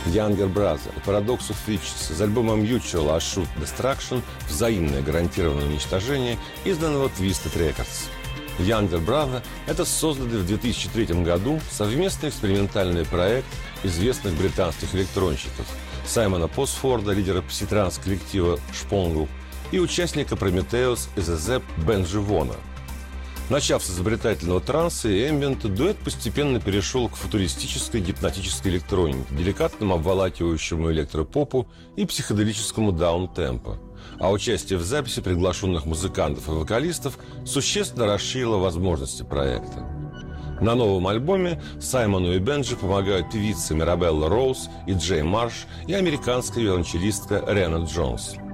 Younger Brother и Paradox of Witches из альбома Mutual Assured Destruction «Взаимное гарантированное уничтожение», изданного Twisted Records. Younger Brother – это созданный в 2003 году совместный экспериментальный проект известных британских электронщиков Саймона Посфорда, лидера пситранс-коллектива Шпонгл, и участника Prometheus из Эзеп Бенджи Вона. Начав с изобретательного транса и эмбиента, дуэт постепенно перешел к футуристической гипнотической электронике, деликатному обволакивающему электропопу и психоделическому даун-темпо. А участие в записи приглашенных музыкантов и вокалистов существенно расширило возможности проекта. На новом альбоме Саймону и Бенджи помогают певицы Мирабелла Роуз и Джей Марш и американская виолончелистка Рена Джонс.